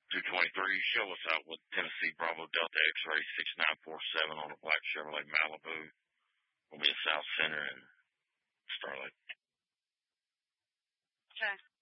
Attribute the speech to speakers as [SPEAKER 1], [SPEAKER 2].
[SPEAKER 1] 223, show us out with Tennessee Bravo Delta X-ray 6947 on a black Chevrolet Malibu. We'll be at South Center and Starlight.
[SPEAKER 2] Okay.